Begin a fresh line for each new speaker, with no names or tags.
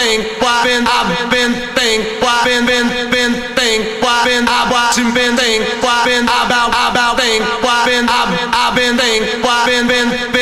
think, why I've been think, why been think, why I've watching been think, why about think, why I've been think, why been